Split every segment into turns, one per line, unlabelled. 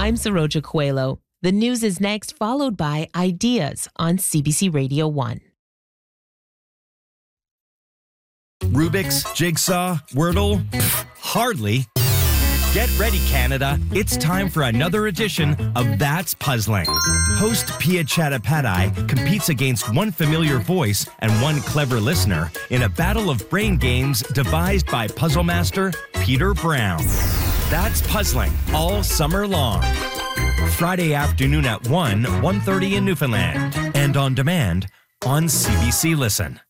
I'm Saroja Coelho. The news is next, followed by Ideas on CBC Radio 1.
Rubik's, Jigsaw, Wordle? Hardly. Get ready, Canada. It's time for another edition of That's Puzzling. Host Pia Chattopadhyay competes against one familiar voice and one clever listener in a battle of brain games devised by puzzle master Peter Brown. That's Puzzling all summer long. Friday afternoon at 1:30 in Newfoundland. And on demand on CBC Listen.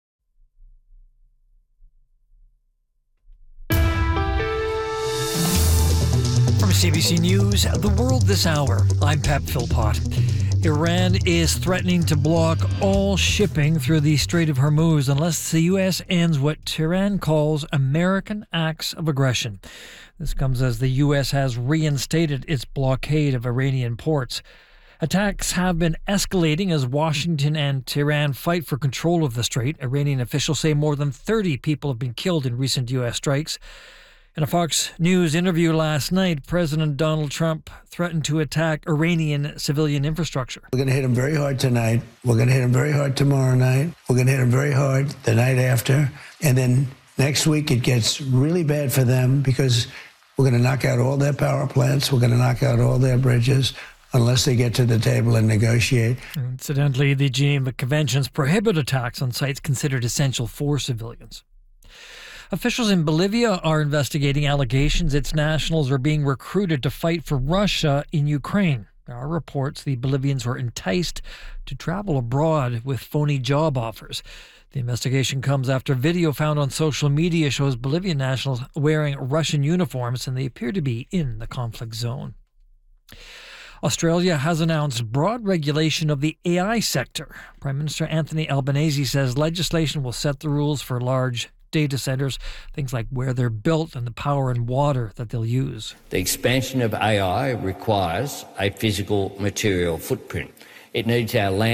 From CBC News, The World This Hour, I'm Pep Philpott. Iran is threatening to block all shipping through the Strait of Hormuz unless the U.S. ends what Tehran calls American acts of aggression. This comes as the U.S. has reinstated its blockade of Iranian ports. Attacks have been escalating as Washington and Tehran fight for control of the strait. Iranian officials say more than 30 people have been killed in recent U.S. strikes. In a Fox News interview last night, President Donald Trump threatened to attack Iranian civilian infrastructure.
We're going to hit them very hard tonight. We're going to hit them very hard tomorrow night. We're going to hit them very hard the night after. And then next week it gets really bad for them because we're going to knock out all their power plants. We're going to knock out all their bridges unless they get to the table and negotiate.
Incidentally, the Geneva Conventions prohibit attacks on sites considered essential for civilians. Officials in Bolivia are investigating allegations its nationals are being recruited to fight for Russia in Ukraine. There are reports the Bolivians were enticed to travel abroad with phony job offers. The investigation comes after video found on social media shows Bolivian nationals wearing Russian uniforms, and they appear to be in the conflict zone. Australia has announced broad regulation of the AI sector. Prime Minister Anthony Albanese says legislation will set the rules for large data centers, things like where they're built and the power and water that they'll use.
The expansion of AI requires a physical material footprint. It needs our land